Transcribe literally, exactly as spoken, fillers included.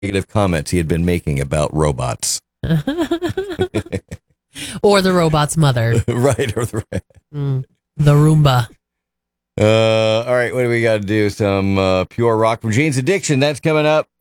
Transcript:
negative comments he had been making about robots. Or the robot's mother. Right. Or the, mm, the Roomba. Uh, all right, what do we got to do? Some uh, pure rock from Jane's Addiction. That's coming up.